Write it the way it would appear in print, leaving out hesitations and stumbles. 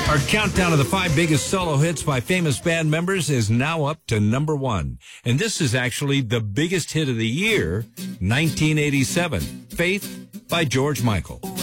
Our countdown of the 5 biggest solo hits by famous band members is now up to number 1. And this is actually the biggest hit of the year, 1987, Faith by George Michael.